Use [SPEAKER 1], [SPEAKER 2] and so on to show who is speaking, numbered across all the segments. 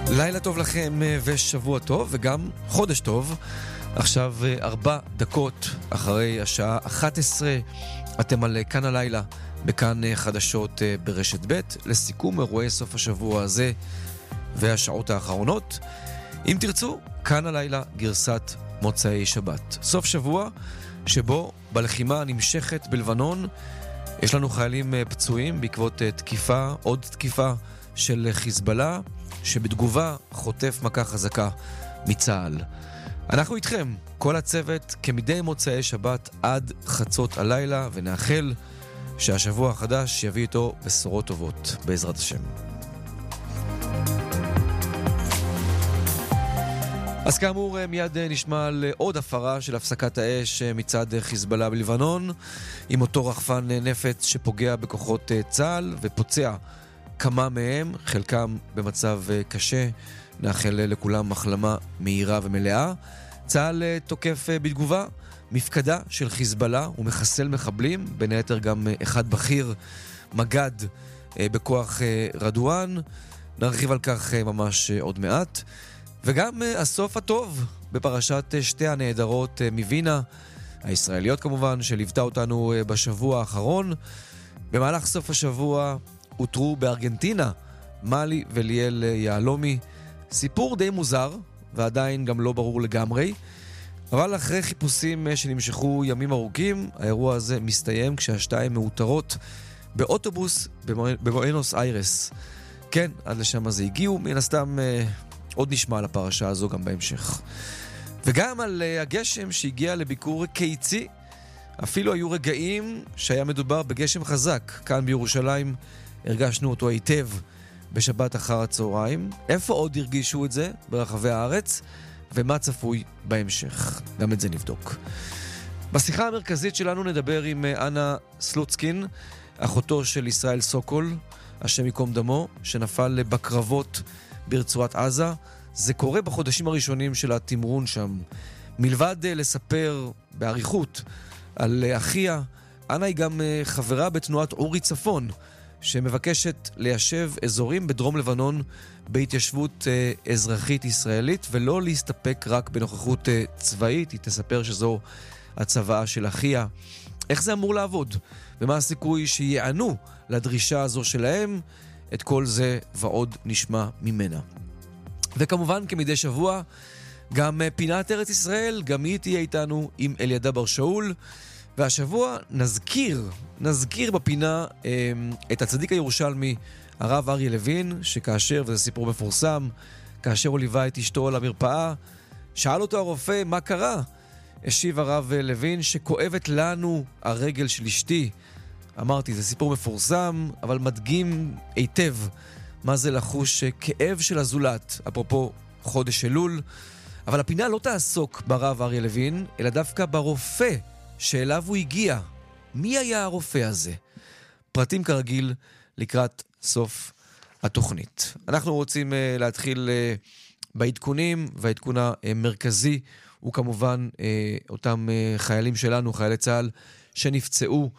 [SPEAKER 1] לילה טוב לכם ושבוע טוב וגם חודש טוב. עכשיו 4 דקות אחרי השעה 11 אתם על כאן הלילה בכאן חדשות ברשת ב' לסיכום אירועי סוף השבוע הזה והשעות האחרונות. אם תרצו, כאן הלילה גרסת מוצאי שבת. סוף שבוע שבו בלחימה הנמשכת בלבנון יש לנו חיילים פצועים בעקבות תקיפה, עוד תקיפה של חיזבאללה שבתגובה חוטף מכה חזקה מצה"ל. אנחנו איתכם, כל הצוות, כמדי מוצאי שבת עד חצות הלילה, ונאחל שהשבוע החדש יביא איתו בשורות טובות, בעזרת השם. אז כאמור, מיד נשמע על עוד הפרה של הפסקת האש מצד חיזבאללה בלבנון, עם אותו רחפן נפץ שפוגע בכוחות צה"ל ופוצע כמה מהם, חלקם במצב קשה. נאחל לכולם החלמה מהירה ומלאה. צה"ל תוקף בתגובה מפקדה של חיזבאללה ומחסל מחבלים, בין היתר גם אחד בכיר מגד בכוח רדואן. נרחיב על כך ממש עוד מעט. וגם הסוף הטוב בפרשת שתי הנהדרות מווינה, הישראליות כמובן, שליוותה אותנו בשבוע האחרון. במהלך סוף השבוע אותרו בארגנטינה מלי וליאל יעלומי. סיפור די מוזר ועדיין גם לא ברור לגמרי, אבל אחרי חיפושים שנמשכו ימים ארוכים, האירוע הזה מסתיים כשהשתיים מאותרות באוטובוס בבואנוס איירס. כן, עד לשם הזה הגיעו. מן הסתם עוד נשמע על הפרשה הזו גם בהמשך. וגם על הגשם שהגיע לביקור קיצי. אפילו היו רגעים שהיה מדובר בגשם חזק. כאן בירושלים הרגשנו אותו היטב בשבת אחר הצהריים. איפה עוד הרגישו את זה ברחבי הארץ? ומה צפוי בהמשך? גם את זה נבדוק. בשיחה המרכזית שלנו נדבר עם אנה סלוצקין, אחותו של ישראל סוקול, השם יקום דמו, שנפל בקרבות ברצועת עזה. זה קורה בחודשים הראשונים של התמרון שם. מלבד לספר בעריכות על אחיה, אנה היא גם חברה בתנועת אורי צפון, שמבקשת ליישב אזורים בדרום לבנון בהתיישבות אזרחית ישראלית, ולא להסתפק רק בנוכחות צבאית. היא תספר שזו הצבאה של אחיה. איך זה אמור לעבוד? ומה הסיכוי שיענו לדרישה הזו שלהם? את כל זה ועוד נשמע ממנה. וכמובן, כמדי שבוע, גם פינת ארץ ישראל, גם היא תהיה איתנו עם אלידע בר שאול. והשבוע נזכיר בפינה את הצדיק הירושלמי, הרב אריה לוין, שכאשר, וזה סיפור מפורסם, כאשר הוא ליווה את אשתו למרפאה, שאל אותו הרופא מה קרה. השיב הרב לוין שכואבת לנו הרגל של אשתי. אמרתי, זה סיפור מפורסם, אבל מדגים היטב מה זה לחוש כאב של הזולת, אפרופו חודש אלול. אבל הפינה לא תעסוק ברב אריה לוין, אלא דווקא ברופא שאליו הוא הגיע. מי היה הרופא הזה? פרטים כרגיל לקראת סוף התוכנית. אנחנו רוצים להתחיל בעדכונים, והעדכון המרכזי הוא כמובן אותם חיילים שלנו, חיילי צה"ל, שנפצעו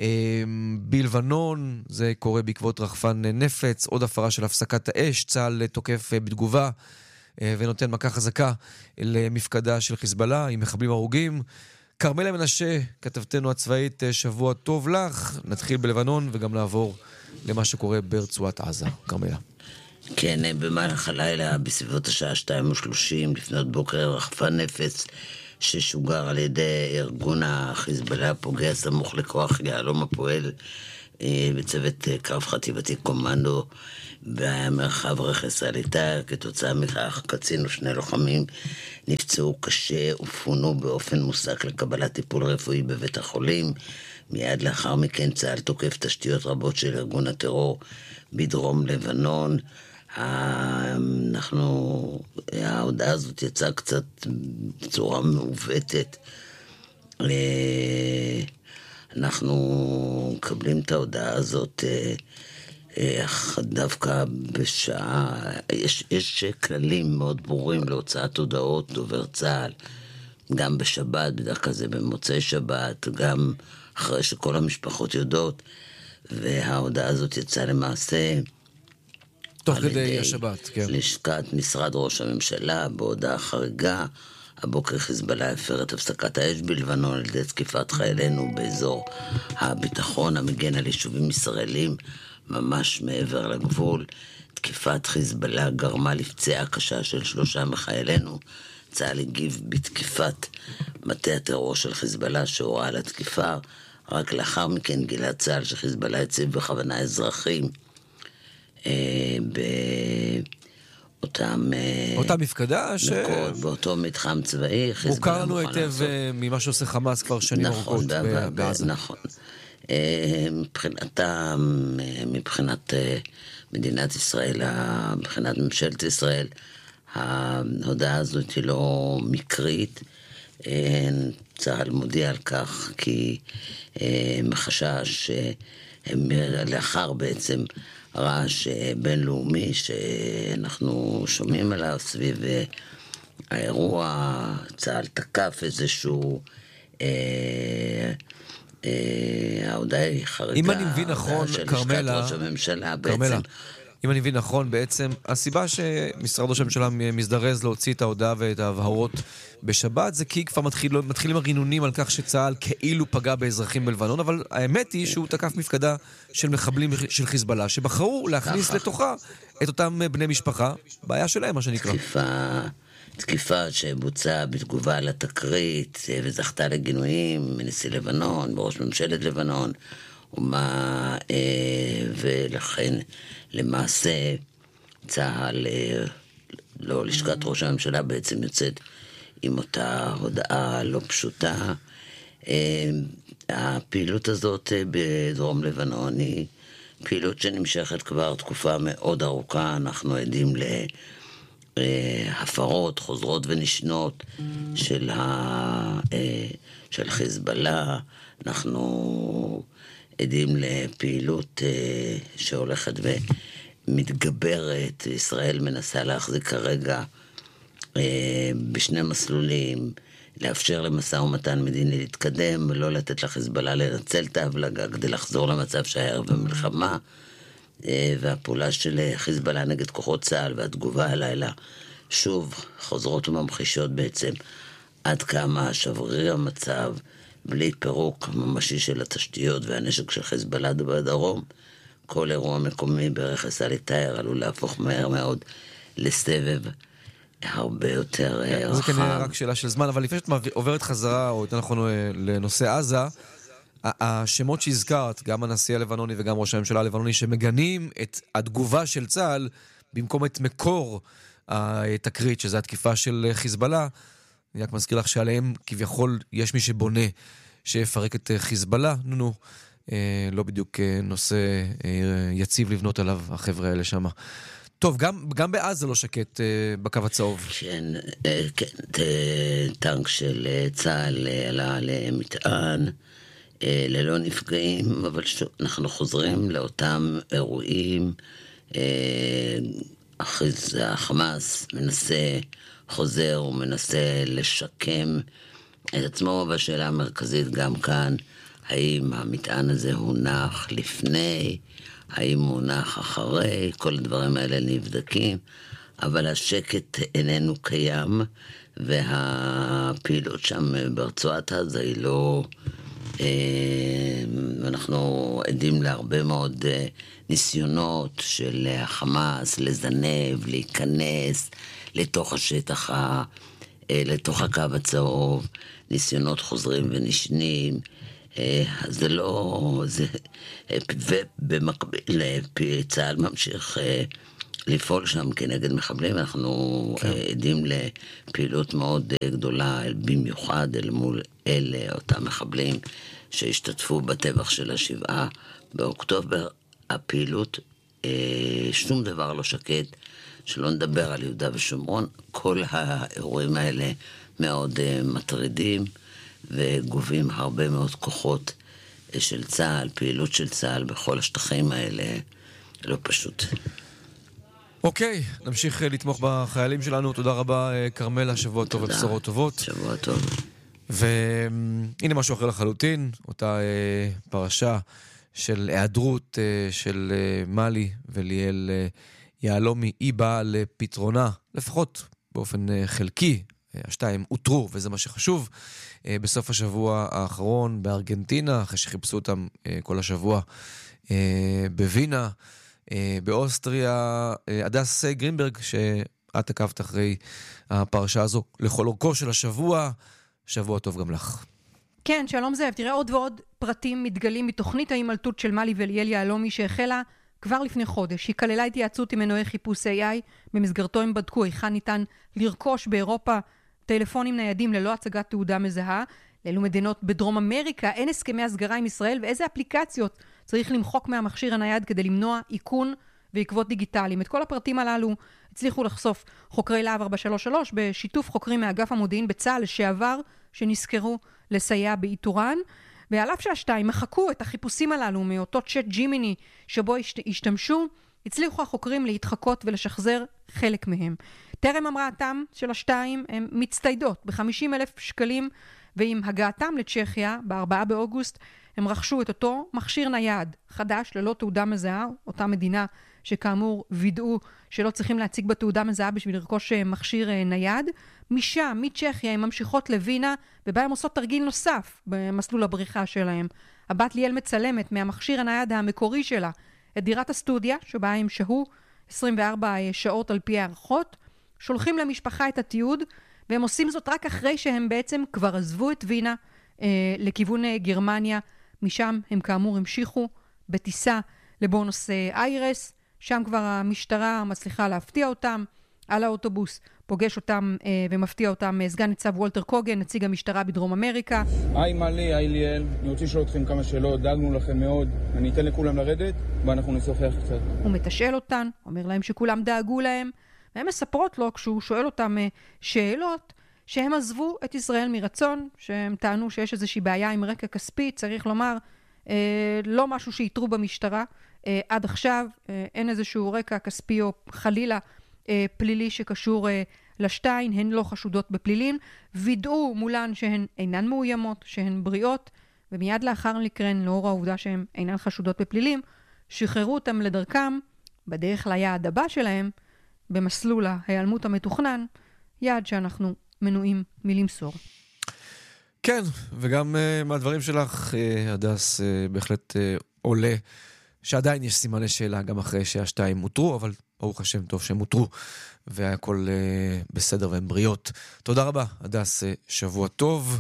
[SPEAKER 1] בלבנון. זה קורה בעקבות רחפן נפץ, עוד הפרה של הפסקת האש. צה"ל תוקף בתגובה ונותן מכה חזקה למפקדה של חיזבאללה עם מחבלים הרוגים. קרמלה מנשה, כתבתנו הצבאית, שבוע טוב לך. נתחיל בלבנון וגם לעבור למה שקורה ברצועת עזה. קרמלה.
[SPEAKER 2] כן, במהלך הלילה בסביבות השעה 2:30 לפנות בוקר רחפן נפץ ששוגר על ידי ארגון החיזבאללה פוגע סמוך לכוח יהלום הפועל בצוות קו חטיבתי קומנדו במרחב רכס העליתה. כתוצאה מכך קצין ושני לוחמים נפצעו קשה ופונו באופן מוסק לקבלת טיפול רפואי בבית החולים. מיד לאחר מכן צה"ל תוקף תשתיות רבות של ארגון הטרור בדרום לבנון. ההודעה הזאת יצאה קצת בצורה מעוותת. אנחנו מקבלים את ההודעה הזאת דווקא בשעה, יש כללים מאוד ברורים להוצאת הודעות דובר צה"ל, גם בשבת, בדרך כלל זה במוצאי שבת, גם אחרי שכל המשפחות יודעות, וההודעה הזאת יצאה למעשה
[SPEAKER 1] תוך כדי השבת, כן.
[SPEAKER 2] לשכת משרד ראש הממשלה, בהודעה חריגה, הבוקר חיזבאללה הפר את הפסקת האש בלבנון על ידי תקיפת חיילינו באזור הביטחון המגן על יישובים ישראלים ממש מעבר לגבול. תקיפת חיזבאללה גרמה לפציעה קשה של 3 מחיילינו. צה"ל הגיב בתקיפת מטה הטרור של חיזבאללה שהורה על התקיפה. רק לאחר מכן גילה צה"ל שחיזבאללה הציב בכוונה אזרחים
[SPEAKER 1] אותה מפקדה
[SPEAKER 2] באותו מתחם צבאי.
[SPEAKER 1] מוכר לנו היטב ממה שעושה חמאס כבר שנים ארוכות בעזה.
[SPEAKER 2] נכון. מבחינת מדינת ישראל, מבחינת ממשלת ישראל, ההודעה הזאת היא לא מקרית. צה"ל מודיע על כך כי מחשש לאחר בעצם רעש בינלאומי שאנחנו שומעים עליו סביב האירוע. צה"ל תקף איזשהו ההודעה היא חריגה.
[SPEAKER 1] אם אני מבין נכון, קרמלה, אם אני מבין נכון, בעצם הסיבה שמשרד ראש הממשלה מזדרז להוציא את ההודעה ואת ההבהרות בשבת, זה כי כבר מתחילים הרינונים על כך שצה"ל כאילו פגע באזרחים בלבנון, אבל האמת היא שהוא תקף מפקדה של מחבלים של חיזבאללה, שבחרו להכניס לתוכה את אותם בני משפחה, בעיה שלהם, מה שנקרא.
[SPEAKER 2] תקיפה שבוצעה בתגובה לתקרית וזכתה לגינויים מנשיא לבנון, בראש ממשלת לבנון, ולכן למעשה צה"ל, לא, לשכת ראש הממשלה בעצם יוצאת עם אותה הודעה לא פשוטה. הפעילות הזאת בדרום לבנון היא פעילות שנמשכת כבר תקופה מאוד ארוכה. אנחנו עדים להפרות חוזרות ונשנות של חיזבאללה. אנחנו עדים לפעילות שהולכת ומתגברת. ישראל מנסה להחזיק כרגע בשני מסלולים, לאפשר למשא ומתן מדיני להתקדם ולא לתת לחיזבאללה לנצל את ההבלגה כדי לחזור למצב שהיה במלחמה. והפעולה של חיזבאללה נגד כוחות צה"ל והתגובה הלילה שוב חוזרות וממחישות בעצם עד כמה שברירי המצב. בלי פירוק ממשי של התשתיות והנשק של חיזבאללה בדרום, כל אירוע מקומי ברכס אלי טאהר עלול להפוך מהר מאוד לסבב הרבה יותר רחב.
[SPEAKER 1] זה כנראה רק שאלה של זמן, אבל לפני שאת עוברת חזרה, או יותר נכון לנושא עזה, השמות שהזכרת, גם הנשיא הלבנוני וגם ראש הממשלה הלבנוני, שמגנים את התגובה של צה"ל במקום את מקור התקרית, שזה התקיפה של חיזבאללה. אני רק מזכיר לך שעליהם כביכול יש מי שבונה שיפרק את חיזבאללה. לא בדיוק נושא יציב לבנות עליו החבר'ה האלה שם. טוב, גם בעזה לא שקט בקו הצהוב.
[SPEAKER 2] כן, טנק של צה"ל עלה למטען ללא נפגעים, אבל אנחנו חוזרים לאותם אירועים. החמאס חוזר ומנסה לשקם את עצמו, והשאלה המרכזית גם כאן, האם המטען הזה הונח לפני, האם הונח אחרי, כל הדברים האלה נבדקים, אבל השקט איננו קיים, והפעילות שם ברצועת עזה היא לא... אנחנו עדים להרבה מאוד ניסיונות של החמאס לזנב, להיכנס לתוך השטח, לתוך הקו הצהוב, ניסיונות חוזרים ונשנים. זה לא... ובמקביל צה"ל ממשיך לפעול שם כנגד מחבלים. אנחנו עדים לפעילות מאוד גדולה, במיוחד אל מול אותם מחבלים שהשתתפו בטבח של 7 באוקטובר. הפעילות, שום דבר לא שקט, שלא נדבר על יהודה ושומרון. כל האירועים האלה מאוד מטרידים וגובים הרבה מאוד כוחות של צה"ל, פעילות של צה"ל בכל השטחים האלה, לא פשוט.
[SPEAKER 1] אוקיי, נמשיך לתמוך בחיילים שלנו. תודה רבה, קרמלה, שבוע טוב ובשורות טובות.
[SPEAKER 2] שבוע טוב.
[SPEAKER 1] והנה משהו אחר לחלוטין, אותה פרשה של היעדרות של מלי וליאל יהלומי היא באה לפתרונה, לפחות באופן חלקי. השתיים הותרו, וזה מה שחשוב. בסוף השבוע האחרון בארגנטינה, אחרי שחיפשו אותם כל השבוע בווינה, באוסטריה, הדס גרינברג, שאת עקבת אחרי הפרשה הזו לכל אורכו של השבוע. שבוע טוב גם לך.
[SPEAKER 3] כן, שלום זאב. תראה, עוד ועוד פרטים מתגלים מתוכנית ההימלטות של מלי וליאל יהלומי שהחלה כבר לפני חודש. היא כללה התייעצות עם מנועי חיפוש AI, במסגרתו הם בדקו היכן ניתן לרכוש באירופה טלפונים ניידים ללא הצגת תעודה מזהה, לאלו מדינות בדרום אמריקה אין הסכמי הסגרה עם ישראל, ואיזה אפליקציות צריך למחוק מהמכשיר הנייד כדי למנוע איכון ועקבות דיגיטליים. את כל הפרטים הללו הצליחו לחשוף חוקרי להב 433 בשיתוף חוקרים מאגף המודיעין בצה"ל לשעבר שנזכרו לסייע באיתורן, ועל אף שהשתיים מחקו את החיפושים הללו מאותו צ'אט ג'ימיני שבו השתמשו, הצליחו החוקרים להתחקות ולשחזר חלק מהם. טרם המראתם של השתיים הם מצטיידות ב-50,000 שקלים, ועם הגעתם לצ'כיה ב-4 באוגוסט הם רכשו את אותו מכשיר נייד חדש ללא תעודה מזהה, אותה מדינה שכאמור וידאו שלא צריכים להציג בתעודה מזהה בשביל לרכוש מכשיר נייד. משם, מצ'כיה, הן ממשיכות לווינה, ובה הן עושות תרגיל נוסף במסלול הבריחה שלהם. הבת ליאל מצלמת מהמכשיר הנייד המקורי שלה את דירת הסטודיה, שבה הם שהו 24 שעות על פי הערכות, שולחים למשפחה את התיעוד, והם עושים זאת רק אחרי שהם בעצם כבר עזבו את וינה לכיוון גרמניה. משם הם כאמור המשיכו בטיסה לבונוס איירס, שם כבר המשטרה מצליחה להפתיע אותם. על האוטובוס פוגש אותם ומפתיע אותם סגן ניצב וולטר קוגן, נציג המשטרה בדרום אמריקה.
[SPEAKER 4] היי מלי, היי ליאל, אני רוצה לשאול אתכם כמה שאלות, דאגנו לכם מאוד, אני אתן לכולם לרדת ואנחנו נשוחח קצת.
[SPEAKER 3] הוא מתשאל אותן, אומר להם שכולם דאגו להם, והם מספרות לו כשהוא שואל אותם שאלות, שהם עזבו את ישראל מרצון, שהם טענו שיש איזושהי בעיה עם רקע כספי, צריך לומר, לא משהו שיתרו במשטרה עד עכשיו, אין איזשהו רקע כספי או חלילה פלילי שקשור לשתיים, הן לא חשודות בפלילים, וידעו מולן שהן אינן מאוימות, שהן בריאות, ומיד לאחר מכן, לאור העובדה שהן אינן חשודות בפלילים, שחררו אותם לדרכם בדרך ליעד הבא שלהם, במסלול ההיעלמות המתוכנן, יעד שאנחנו מנועים מלמסור.
[SPEAKER 1] כן, וגם מהדברים שלך, הדס, בהחלט עולה שעדיין יש סימני שאלה גם אחרי שהשתיים מותרו, אבל ברוך השם טוב שהם מותרו, והכל בסדר והם בריאות. תודה רבה, הדס, שבוע טוב.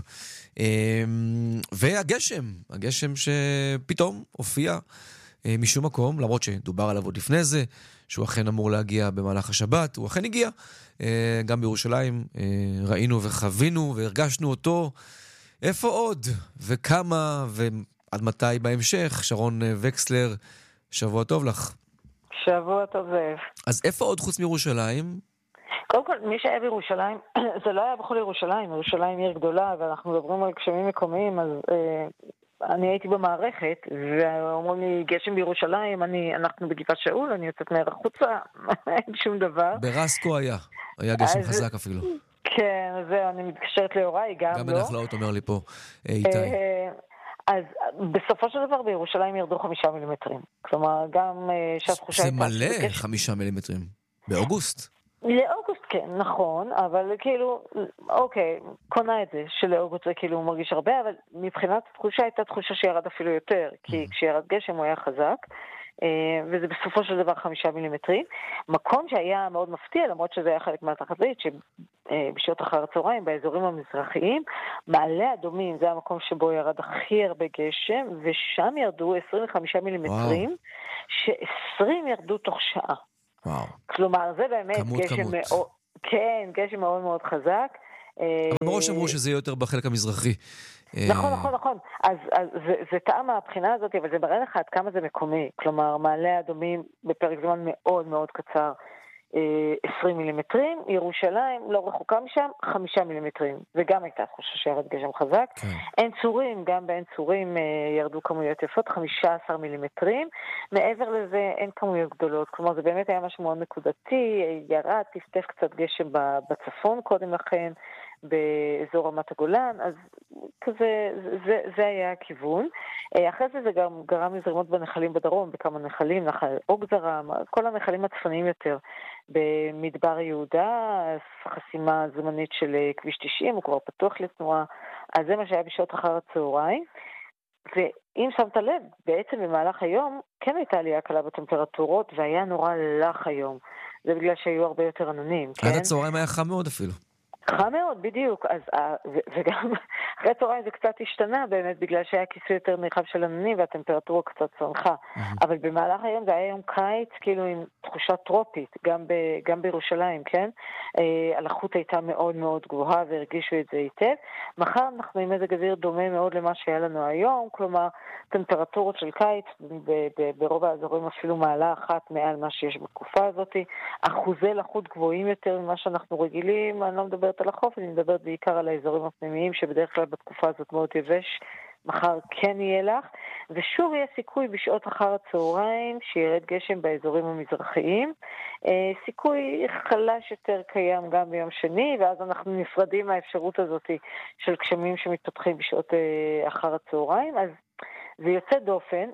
[SPEAKER 1] והגשם שפתאום הופיע משום מקום, למרות שדובר עליו עוד לפני זה, שהוא אכן אמור להגיע במהלך השבת, הוא אכן הגיע. גם בירושלים ראינו וחווינו והרגשנו אותו. איפה עוד וכמה ועד מתי בהמשך? שרון וקסלר, שבוע טוב לך.
[SPEAKER 5] שבוע טוב זאב.
[SPEAKER 1] אז איפה עוד חוץ מירושלים?
[SPEAKER 5] קודם כל, מי שהיה בירושלים, זה לא היה בכל ירושלים. ירושלים עיר גדולה, ואנחנו מדברים על גשמים מקומיים, אז אני הייתי במערכת, ואומרים לי, גשם בירושלים, אנחנו בגבעת שאול, אני יוצאת מהר החוצה, אין שום דבר.
[SPEAKER 1] ברסקו היה גשם חזק אפילו.
[SPEAKER 5] כן, זהו, אני מתקשרת להוריי, גם לא.
[SPEAKER 1] גם בנחלאות אומר לי פה, איתי.
[SPEAKER 5] אז בסופו של דבר בירושלים ירדו 5 מילימטרים. כלומר, גם שהתחושה...
[SPEAKER 1] זה מלא 5 מילימטרים. באוגוסט?
[SPEAKER 5] לאוגוסט כן, נכון, אבל כאילו, אוקיי, קונה את זה, שלאוגוסט זה כאילו מרגיש הרבה, אבל מבחינת התחושה הייתה תחושה שירד אפילו יותר, כי כשירד גשם הוא היה חזק, וזה בסופו של דבר 5 מילימטרים. מקום שהיה מאוד מפתיע, למרות שזה היה חלק מהתחזית, שבשעות אחר הצהריים, באזורים המזרחיים, מעלה אדומים, זה המקום שבו ירד הכי הרבה גשם, ושם ירדו 25 מילימטרים, ש20 ירדו תוך שעה.
[SPEAKER 1] וואו.
[SPEAKER 5] כלומר, זה באמת גשם מאוד, כן, גשם מאוד מאוד חזק.
[SPEAKER 1] אבל מראש אמרו שזה יהיה יותר בחלק המזרחי.
[SPEAKER 5] נכון. אז זה טעם מהבחינה הזאת, אבל זה מראה לך עד כמה זה מקומי. כלומר, מעלה אדומים בפרק זמן מאוד מאוד קצר, 20 מילימטרים. ירושלים לא רחוקה משם, 5 מילימטרים. וגם הייתה תחושה שירד גשם חזק. אין צורים, גם באין צורים ירדו כמויות יפות, 15 מילימטרים. מעבר לזה אין כמויות גדולות. כלומר, זה באמת היה משהו מאוד נקודתי. ירד, טפטף קצת גשם בצפון קודם לכן. באזור רמת הגולן, אז כזה, זה היה הכיוון. אחרי זה גם גרם לזרימות בנחלים בדרום, בכמה נחלים, נחל אוגזרם, כל הנחלים הצפוניים יותר. במדבר יהודה, חסימה זמנית של כביש 90, הוא כבר פתוח לתנועה, אז זה מה שהיה בשעות אחר הצהריים. ואם שמת לב, בעצם במהלך היום כן הייתה עלייה קלה בטמפרטורות, והיה נורא לח היום. זה בגלל שהיו הרבה יותר עננים, כן?
[SPEAKER 1] עד הצהריים היה חם מאוד אפילו.
[SPEAKER 5] חם מאוד, בדיוק. וגם אחרי הצהריים זה קצת השתנה באמת, בגלל שהיה כיסוי יותר נרחב של עננים, והטמפרטורה קצת צנחה. אבל במהלך היום זה היה יום קיץ, כאילו עם תחושה טרופית, גם בירושלים, כן? הלחות הייתה מאוד מאוד גבוהה, והרגישו את זה היטב. מחר אנחנו עם מזג אוויר דומה מאוד למה שהיה לנו היום, כלומר, טמפרטורות של קיץ, ברוב האזורים אפילו מעלה אחת מעל מה שיש בתקופה הזאת. אחוזי לחות גבוהים יותר ממה שאנחנו רגילים, אני לא מדברת על החוף, אני מדברת בעיקר על האזורים הפנימיים, שבדרך כלל בתקופה הזאת מאוד יבש, מחר כן יהיה לך, ושוב יהיה סיכוי בשעות אחר הצהריים שירד גשם באזורים המזרחיים, סיכוי חלש יותר קיים גם ביום שני, ואז אנחנו נפרדים מהאפשרות הזאת של גשמים שמתפתחים בשעות אחר הצהריים, אז זה יוצא דופן,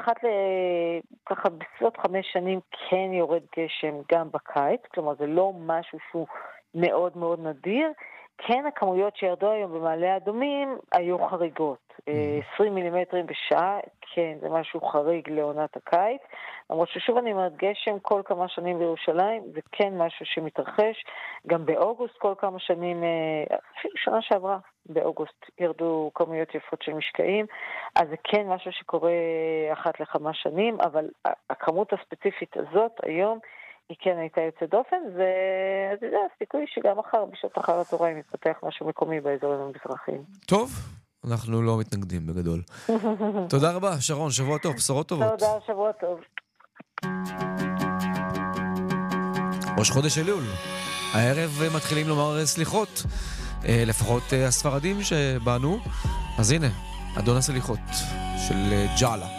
[SPEAKER 5] ככה בסביבות 5 שנים כן יורד גשם גם בקיץ, כלומר זה לא משהו שהוא מאוד מאוד נדיר, כן הכמויות שירדו היום במעלה האדומים היו חריגות, 20 מילימטרים בשעה, כן זה משהו חריג לעונת הקיץ, למרות ששוב אני אומרת גשם כל כמה שנים בירושלים, זה כן משהו שמתרחש, גם באוגוסט כל כמה שנים, אפילו שנה שעברה באוגוסט ירדו כמויות יפות של משקעים, אז זה כן משהו שקורה אחת לכמה שנים, אבל הכמות הספציפית הזאת היום היא כן הייתה יוצאת דופן, וזה הסיכוי שגם מחר, בשעות אחר הצהריים, יתפתח משהו מקומי באזורים המזרחיים.
[SPEAKER 1] טוב, אנחנו לא מתנגדים בגדול. תודה רבה, שרון, שבוע טוב, בשורות טובות.
[SPEAKER 5] תודה, שבוע טוב.
[SPEAKER 1] ראש חודש אלול. הערב מתחילים לומר סליחות, לפחות הספרדים שבאנו. אז הנה, אדון הסליחות של ג'אלה.